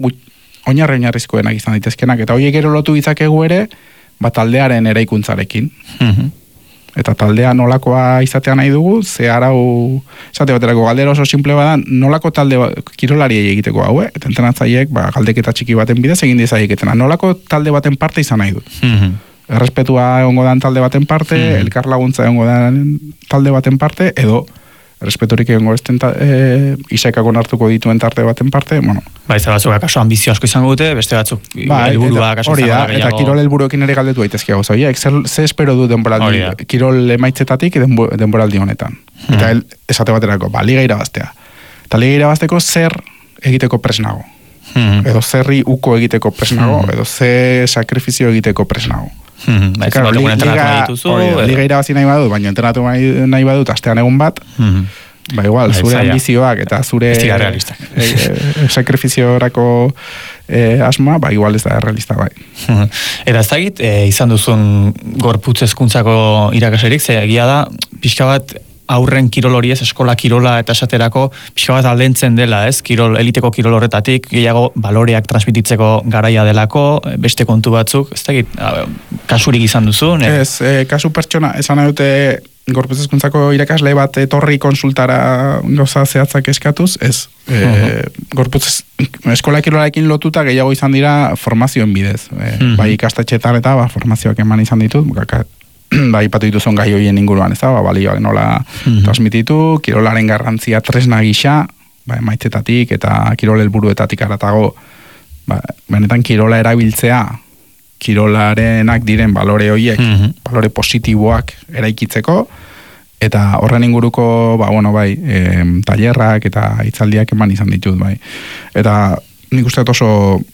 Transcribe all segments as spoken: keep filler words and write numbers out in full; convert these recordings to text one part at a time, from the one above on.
oinarri oinarrizkoenak izan daitezkenak, eta horiek gero lotu ditzakegu ere, ba taldearen eraikuntzarekin. Mhm. Eta taldea nolakoa izatea nahi dugu, ze arau, esate baterako galdera oso simple bada, nolako talde kirolariei egiteko hau, eta entrenatzaileek ba, galdeketa txiki baten bidez egin dizaieketena. Nolako talde baten parte izan nahi dut. Mhm. Errespetua egongo dan talde baten parte, Mhm. elkar laguntza egongo dan talde baten parte, edo errespeturik egongo esten e, isekakon hartuko dituen tarte baten parte, bueno. Ba, ez batzuk akaso ambizio asko izango dute, beste batzuk Ba, helburua akaso hori da, izango eta kirol helburuekin ere galdetu daitezke gauza horiek, ze espero du denboraldi, kirol emaitzetatik denbo, denboraldi honetan. Hmm. Eta el, esate baterako, ba, liga irabaztea. Eta liga irabazteko zer egiteko presnago. Hmm. Edo zerri uko egiteko presnago, Hmm. edo ze sakrifizio egiteko presnago. Hmm. Ba, Claro, liga, liga, dituzu, liga irabazi nahi badut, baina entrenatu nahi, nahi badut astean egun bat, hmm. ba igual, zure zaila. ambizioak eta zure Ez dira realistak. e, e, sakrifiziorako e, asma, ba igual ez da realista bai. Eta ez dakit, e, izan duzun gorputz hezkuntzako irakaslerik, ze egia da, pixka bat aurren kirol hori ez, eskola kirola eta esaterako pixka bat aldentzen dela, ez? Kirol, eliteko kirol horretatik, gehiago baloreak transmititzeko garaia delako, beste kontu batzuk, ez dakit, a, kasurik izan duzun? E? Ez, e, kasu pertsona, esan nahi dute gorputz hezkuntzako irakasle bat etorri konsultara gauza zehatzak eskatuz, ez. E, uh-huh. Gorputz eskola kirolarekin lotuta gehiago izan dira formazioen bidez. E, uh-huh. Bai ikastetxeetan eta ba, formazioak eman izan ditut, bukaka, bai ipatu dituzun gai horien inguruan, ez da, ba, balioak nola uh-huh. transmititu, kirolaren garrantzia tresna gisa, ba, emaitzetatik eta kirol helburuetatik aratago, ba, benetan kirola erabiltzea, kirolarenak diren balore horiek, mm-hmm. balore positiboak eraikitzeko, eta horren inguruko, ba, bueno, bai, e, tailerrak eta hitzaldiak eman izan ditut, bai. Eta nik uste oso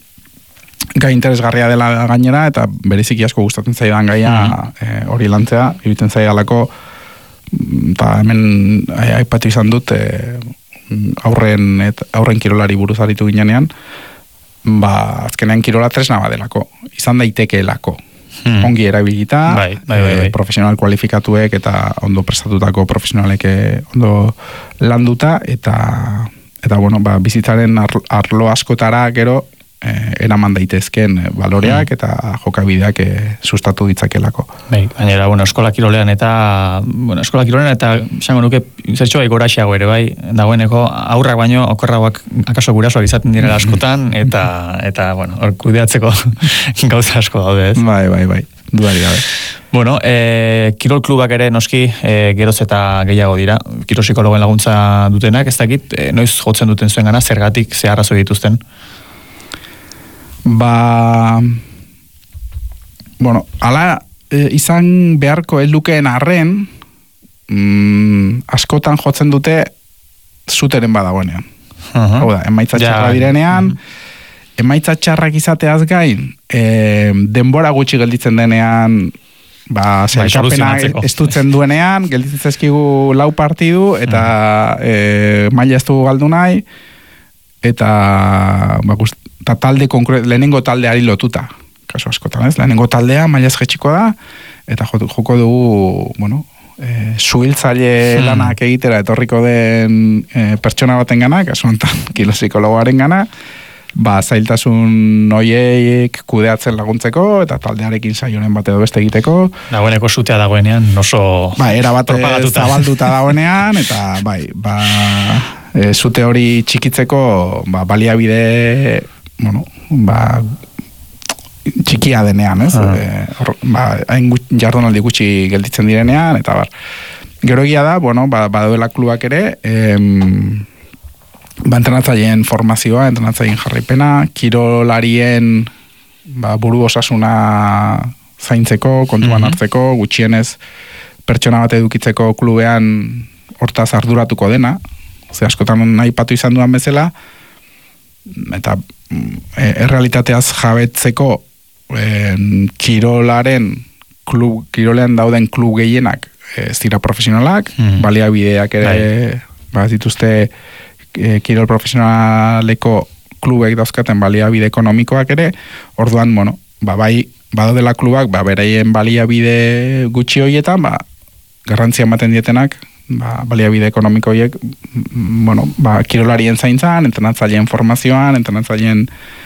gai interesgarria dela gainera, eta bereziki asko gustatzen zaidan gaia mm-hmm. hori e, lantzea, iruditzen zaidalako, eta hemen aipatu izan dut, e, aurren, et, aurren kirolari buruz aritu ginenean, ba, azkenean kirola tresna badelako, izan daitekeelako. Hmm. Ongi erabilita, bai, bai, bai, bai. E, profesional kualifikatuek eta ondo prestatutako profesionalek ondo landuta, eta, eta bueno, ba, bizitzaren arlo, arlo askotara gero e, eraman daitezken baloreak hmm. eta jokabideak e, sustatu ditzakelako. Bai, baina, bueno, eskola kirolean eta, bueno, eskola kirolean eta, esango nuke, zertxo bai goraxeago ere, bai, dagoeneko aurrak baino, okorragoak akaso gurasoak izaten direla askotan, eta, eta bueno, hor kudeatzeko gauza asko daude, ez? Bai, bai, bai, dudari gabe. Bueno, e, kirol klubak ere noski e, geroz eta gehiago dira, kirol psikologen laguntza dutenak, ez dakit, e, noiz jotzen duten zuen gana, zergatik, ze arrazoi dituzten? Ba, bueno, ala e, izan beharko heldukeen arren, mm, askotan jotzen dute zuteren badagoenean. Uh-huh. Hau da, emaitza txarra direnean, uh-huh. emaitza txarrak izateaz gain, e, denbora gutxi gelditzen denean, ba, zelkapena estutzen duenean, gelditzen zezkigu lau partidu, eta uh-huh. e, maila ez du galdu nahi, eta ba, gust, ta talde konkret, lehenengo taldeari lotuta, kasu askotan, ez? Lehenengo taldea mailaz jetxiko da, eta joko dugu, bueno, e, suhiltzaile hmm. lanak egitera etorriko den e, pertsona baten gana, kasu honetan kilo psikologoaren gana, ba, zailtasun hoiek kudeatzen laguntzeko, eta taldearekin saionen bat edo beste egiteko. Dagoeneko sutea dagoenean, oso ba, era bat zabalduta dagoenean, eta bai, ba, e, zute hori txikitzeko, ba, baliabide, bueno, ba, txikia denean, ez? Uh-huh. E, or, ba, hain jardunaldi gutxi gelditzen direnean, eta bar. Gero egia da, bueno, ba, baduela klubak ere, em, ba, entrenatzaileen formazioa, entrenatzaileen jarraipena, kirolarien ba, buru osasuna zaintzeko, kontuan uh-huh. hartzeko, gutxienez pertsona bat edukitzeko klubean hortaz arduratuko dena, ze askotan nahi patu izan duan bezala, eta e, errealitateaz jabetzeko e, kirolaren klub, kirolean dauden klub gehienak ez dira profesionalak, mm. baliabideak ere ba, dituzte e, kirol profesionaleko klubek dauzkaten baliabide ekonomikoak ere, orduan, bueno, ba, bai, badodela klubak, ba, beraien baliabide gutxi horietan, ba, garrantzia ematen dietenak, ba, baliabide ekonomiko horiek, bueno, ba, kirolarien zaintzan, entrenatzaileen formazioan, entrenatzaileen